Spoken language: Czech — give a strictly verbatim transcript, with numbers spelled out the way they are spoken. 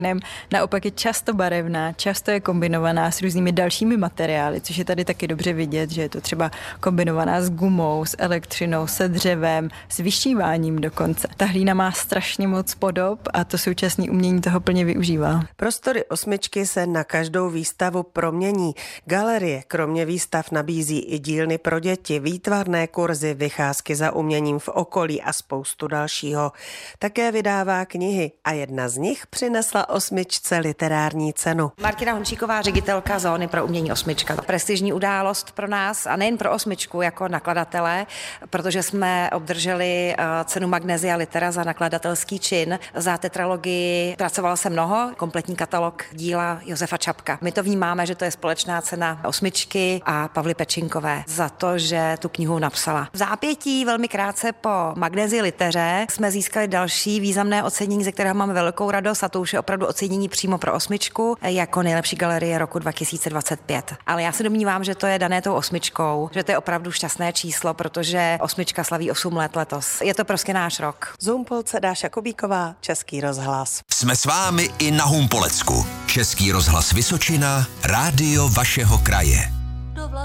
Naopak je často barevná, často je kombinovaná s různými dalšími materiály, což je tady taky dobře vidět, že je to třeba kombinovaná s gumou, s elektřinou, se dřevem, s vyšíváním dokonce. Ta hlína má strašně moc podob a to současné umění toho plně využívá. Prostory osmičky se na každou výstavu promění. Galerie kromě výstav nabízí i dílny pro děti, výtvarné kurzy, vycházky za uměním v okolí a spoustu dalšího. Také vydává knihy a jedna z nich přinesla osmičce literární cenu. Martina Hončíková, ředitelka Zóny pro umění osmička. Prestižní událost pro nás a nejen pro osmičku jako nakladatele, protože jsme obdrželi cenu Magnesia Litera za nakladatelský čin. Za tetralogii pracovala se mnoho, kompletní katalog díla Josefa Čapka. My to vnímáme, že to je společná cena osmičky a Pavly Pečinkové za to, že tu knihu napsala. V zápětí velmi krátce po Magnesii Liteře jsme získali další významné ocenění, ze kterého máme velkou radost, a to už je opravdu ocenění přímo pro osmičku jako nejlepší galerie roku dva tisíce dvacet pět. Ale já se domnívám, že to je dané tou osmičkou, že to je opravdu šťastné číslo, protože osmička slaví osm let letos. Je to prostě náš rok. Z Humpolce Dáša Kubíková, Český rozhlas. Jsme s vámi i na Humpolecku. Český rozhlas Vysočina, rádio vašeho kraje.